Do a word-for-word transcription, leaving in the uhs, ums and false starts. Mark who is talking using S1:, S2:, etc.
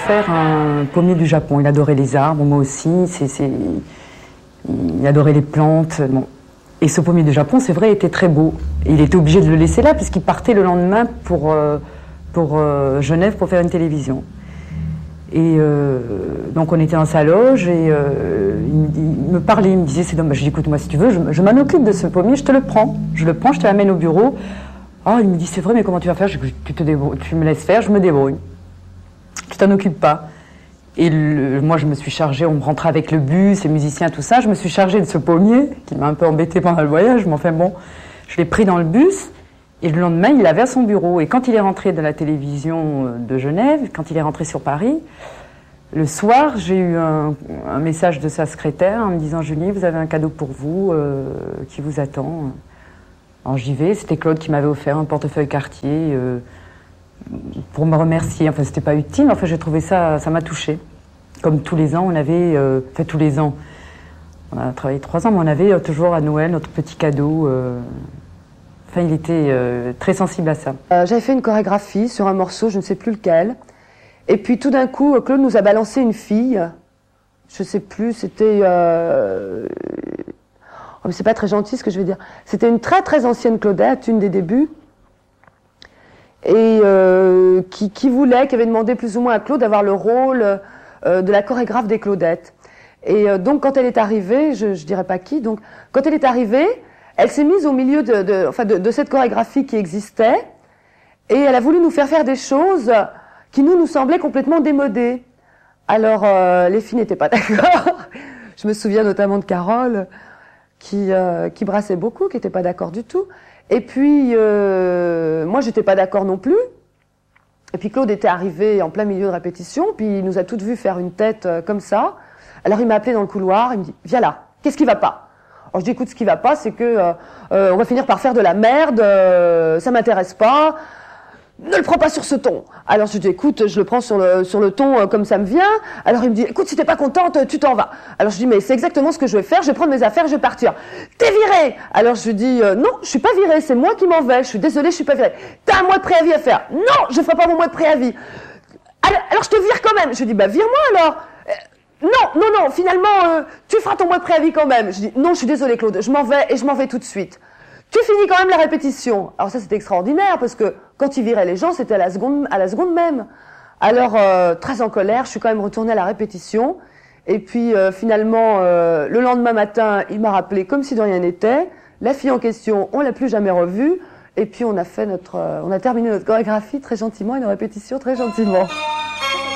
S1: offert un pommier du Japon. Il adorait les arbres, moi aussi. C'est, c'est... Il adorait les plantes. Bon. Et ce pommier du Japon, c'est vrai, était très beau. Et il était obligé de le laisser là, puisqu'il partait le lendemain pour, euh, pour euh, Genève pour faire une télévision. Et euh, donc on était dans sa loge et euh, il, me, il me parlait, il me disait c'est dommage. Je dis écoute moi si tu veux, je, je m'en occupe de ce pommier, je te le prends. Je le prends, je te l'amène au bureau. Oh, il me dit c'est vrai mais comment tu vas faire? Je dis tu te débrouilles, tu me laisses faire, je me débrouille. Tu t'en occupes pas. Et le, moi je me suis chargée, on me rentrait avec le bus, les musiciens, tout ça. Je me suis chargée de ce pommier qui m'a un peu embêtée pendant le voyage, mais enfin bon, je l'ai pris dans le bus. Et le lendemain, il l'avait à son bureau. Et quand il est rentré de la télévision de Genève, quand il est rentré sur Paris, le soir, j'ai eu un, un message de sa secrétaire en me disant « Julie, vous avez un cadeau pour vous euh, qui vous attend. » Alors j'y vais, c'était Claude qui m'avait offert un portefeuille Cartier euh, pour me remercier. Enfin, c'était pas utile, mais enfin, j'ai trouvé ça, ça m'a touchée. Comme tous les ans, on avait, euh, enfin tous les ans, on a travaillé trois ans, mais on avait euh, toujours à Noël notre petit cadeau. Euh, Enfin, il était euh, très sensible à ça.
S2: Euh, J'avais fait une chorégraphie sur un morceau, je ne sais plus lequel. Et puis tout d'un coup, Claude nous a balancé une fille. Je ne sais plus, c'était... Euh... Oh, mais c'est pas très gentil ce que je vais dire. C'était une très très ancienne Claudette, une des débuts. Et euh, qui, qui voulait, qui avait demandé plus ou moins à Claude d'avoir le rôle euh, de la chorégraphe des Claudettes. Et euh, donc quand elle est arrivée, je ne dirais pas qui, donc quand elle est arrivée, elle s'est mise au milieu de, de, enfin de, de cette chorégraphie qui existait et elle a voulu nous faire faire des choses qui nous, nous semblaient complètement démodées. Alors, euh, les filles n'étaient pas d'accord. Je me souviens notamment de Carole qui, euh, qui brassait beaucoup, qui n'était pas d'accord du tout. Et puis, euh, moi, j'étais pas d'accord non plus. Et puis Claude était arrivé en plein milieu de répétition, puis il nous a toutes vues faire une tête euh, comme ça. Alors il m'a appelé dans le couloir, il me dit « Viens là, qu'est-ce qui va pas ?» Alors je dis, écoute, ce qui va pas, c'est que euh, euh, on va finir par faire de la merde, euh, ça m'intéresse pas, ne le prends pas sur ce ton. Alors je dis, écoute, je le prends sur le, sur le ton euh, comme ça me vient. Alors il me dit, écoute, si t'es pas contente, tu t'en vas. Alors je dis, mais c'est exactement ce que je vais faire, je vais prendre mes affaires, je vais partir. T'es virée. Alors je dis, euh, non, je suis pas virée, c'est moi qui m'en vais, je suis désolée, je suis pas virée. T'as un mois de préavis à faire. Non, je ferai pas mon mois de préavis. Alors, alors je te vire quand même. Je dis, bah vire-moi alors. Non, non, non, finalement, euh, tu feras ton mois de préavis quand même. Je dis, non, je suis désolée Claude, je m'en vais et je m'en vais tout de suite. Tu finis quand même la répétition. Alors ça, c'était extraordinaire, parce que quand il virait les gens, c'était à la seconde, à la seconde même. Alors, euh, très en colère, je suis quand même retournée à la répétition. Et puis, euh, finalement, euh, le lendemain matin, il m'a rappelé comme si de rien n'était. La fille en question, on l'a plus jamais revue. Et puis, on a fait notre, euh, on a terminé notre chorégraphie très gentiment et nos répétitions très gentiment.